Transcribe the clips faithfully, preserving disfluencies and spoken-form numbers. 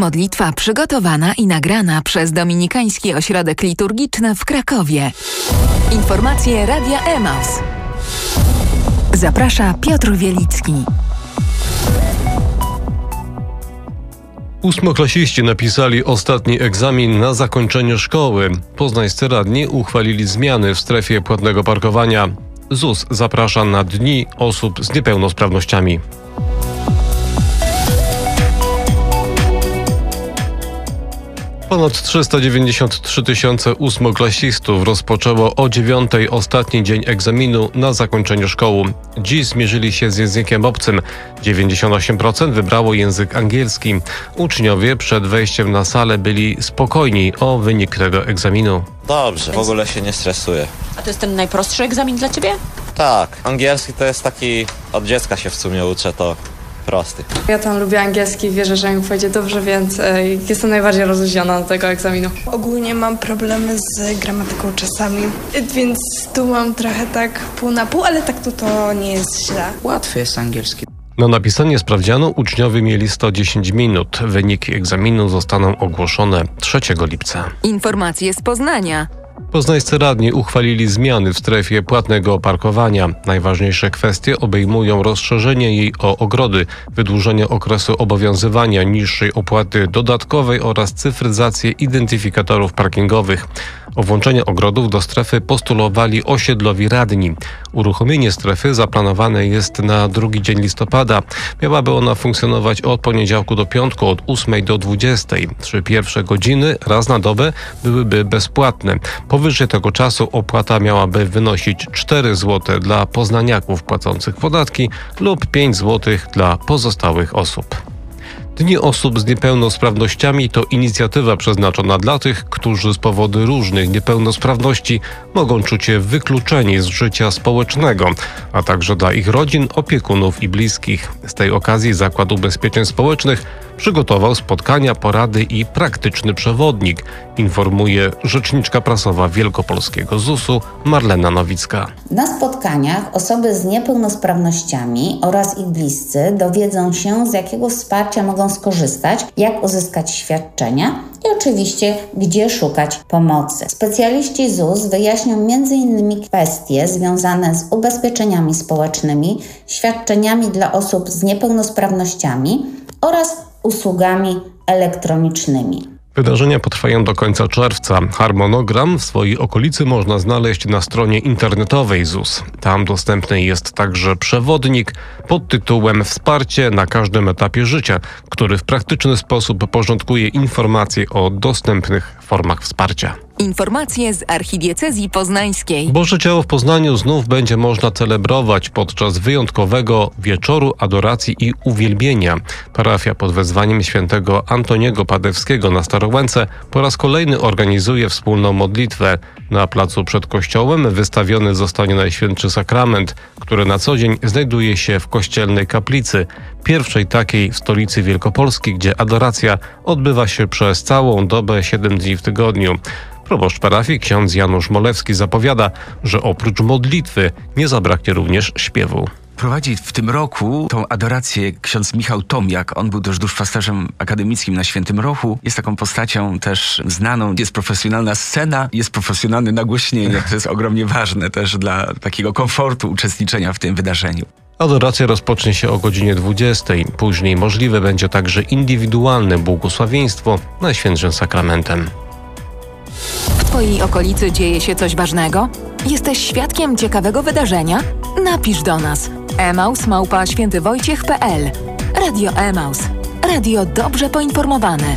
Modlitwa przygotowana i nagrana przez Dominikański Ośrodek Liturgiczny w Krakowie. Informacje Radia Emaus. Zaprasza Piotr Wielicki. Ósmoklasiści napisali ostatni egzamin na zakończenie szkoły. Poznańscy radni uchwalili zmiany w strefie płatnego parkowania. Z u s zaprasza na Dni Osób z Niepełnosprawnościami. Ponad trzysta dziewięćdziesiąt trzy tysiące ósmoklasistów rozpoczęło o dziewiątej ostatni dzień egzaminu na zakończenie szkoły. Dziś zmierzyli się z językiem obcym. dziewięćdziesiąt osiem procent wybrało język angielski. Uczniowie przed wejściem na salę byli spokojni o wynik tego egzaminu. Dobrze, w ogóle się nie stresuję. A to jest ten najprostszy egzamin dla ciebie? Tak, angielski to jest taki, od dziecka się w sumie uczę, to prosty. Ja tam lubię angielski, wierzę, że mi pójdzie dobrze, więc y, jestem najbardziej rozluźniona do tego egzaminu. Ogólnie mam problemy z gramatyką czasami, więc tu mam trochę tak pół na pół, ale tak to, to nie jest źle. Łatwy jest angielski. Na napisanie sprawdzianu uczniowie mieli sto dziesięć minut. Wyniki egzaminu zostaną ogłoszone trzeciego lipca. Informacje z Poznania. Poznańscy radni uchwalili zmiany w strefie płatnego parkowania. Najważniejsze kwestie obejmują rozszerzenie jej o ogrody, wydłużenie okresu obowiązywania niższej opłaty dodatkowej oraz cyfryzację identyfikatorów parkingowych. O włączenie ogrodów do strefy postulowali osiedlowi radni. Uruchomienie strefy zaplanowane jest na drugi dzień listopada. Miałaby ona funkcjonować od poniedziałku do piątku od ósmej do dwudziestej. Trzy pierwsze godziny raz na dobę byłyby bezpłatne. Powyżej tego czasu opłata miałaby wynosić cztery złote dla poznaniaków płacących podatki lub pięć złotych dla pozostałych osób. Dni Osób z Niepełnosprawnościami to inicjatywa przeznaczona dla tych, którzy z powodu różnych niepełnosprawności mogą czuć się wykluczeni z życia społecznego, a także dla ich rodzin, opiekunów i bliskich. Z tej okazji Zakład Ubezpieczeń Społecznych przygotował spotkania, porady i praktyczny przewodnik, informuje rzeczniczka prasowa Wielkopolskiego Z U S u Marlena Nowicka. Na spotkaniach osoby z niepełnosprawnościami oraz ich bliscy dowiedzą się, z jakiego wsparcia mogą skorzystać, jak uzyskać świadczenia i oczywiście, gdzie szukać pomocy. Specjaliści Z U S wyjaśnią między innymi kwestie związane z ubezpieczeniami społecznymi, świadczeniami dla osób z niepełnosprawnościami oraz usługami elektronicznymi. Wydarzenia potrwają do końca czerwca. Harmonogram w swojej okolicy można znaleźć na stronie internetowej Z U S. Tam dostępny jest także przewodnik pod tytułem Wsparcie na każdym etapie życia, który w praktyczny sposób porządkuje informacje o dostępnych formach wsparcia. Informacje z archidiecezji poznańskiej. Boże Ciało w Poznaniu znów będzie można celebrować podczas wyjątkowego wieczoru adoracji i uwielbienia. Parafia pod wezwaniem świętego Antoniego Padewskiego na Starołęce po raz kolejny organizuje wspólną modlitwę. Na placu przed kościołem wystawiony zostanie Najświętszy Sakrament, który na co dzień znajduje się w kościelnej kaplicy, pierwszej takiej w stolicy Wielkopolski, gdzie adoracja odbywa się przez całą dobę, siedem dni w tygodniu. Proboszcz parafii ksiądz Janusz Molewski zapowiada, że oprócz modlitwy nie zabraknie również śpiewu. Prowadzi w tym roku tą adorację ksiądz Michał Tomiak. On był też duszpasterzem akademickim na Świętym Rochu. Jest taką postacią też znaną. Jest profesjonalna scena, jest profesjonalne nagłośnienie. To jest ogromnie ważne też dla takiego komfortu uczestniczenia w tym wydarzeniu. Adoracja rozpocznie się o godzinie dwudziestej. Później możliwe będzie także indywidualne błogosławieństwo Najświętszym Sakramentem. W Twojej okolicy dzieje się coś ważnego? Jesteś świadkiem ciekawego wydarzenia? Napisz do nas. emaus małpa świętywojciech kropka pe el. Radio Emaus. Radio dobrze poinformowane.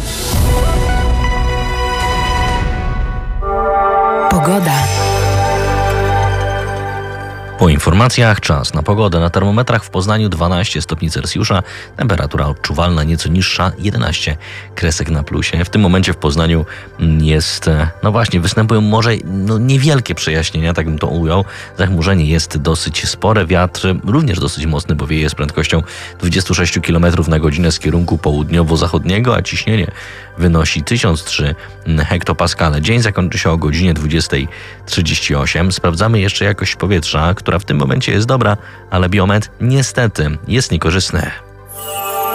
Pogoda. Po informacjach czas na pogodę. Na termometrach w Poznaniu dwanaście stopni Celsjusza, temperatura odczuwalna nieco niższa, jedenaście kresek na plusie. W tym momencie w Poznaniu jest, no właśnie, występują może no niewielkie przejaśnienia, tak bym to ujął. Zachmurzenie jest dosyć spore, wiatr również dosyć mocny, bo wieje z prędkością dwadzieścia sześć kilometrów na godzinę z kierunku południowo-zachodniego, a ciśnienie wynosi tysiąc trzy hektopaskale. Dzień zakończy się o godzinie dwudziestej trzydzieści osiem. Sprawdzamy jeszcze jakość powietrza, która w tym momencie jest dobra, ale biometr niestety jest niekorzystny.